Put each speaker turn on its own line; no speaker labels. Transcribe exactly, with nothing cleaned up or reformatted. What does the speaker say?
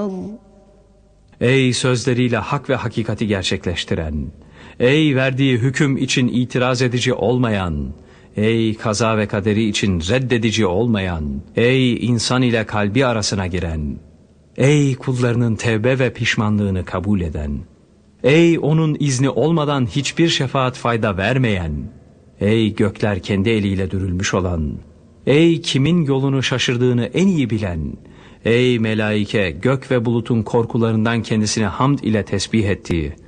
الأرض.
Ey sözleriyle hak ve hakikati gerçekleştiren, ey verdiği hüküm için itiraz edici olmayan, ey kaza ve kaderi için reddedici olmayan, ey insan ile kalbi arasına giren, ey kullarının tevbe ve pişmanlığını kabul eden, ey onun izni olmadan hiçbir şefaat fayda vermeyen, ey gökler kendi eliyle dürülmüş olan, ey kimin yolunu şaşırdığını en iyi bilen, ey melaike gök ve bulutun korkularından kendisine hamd ile tesbih ettiği,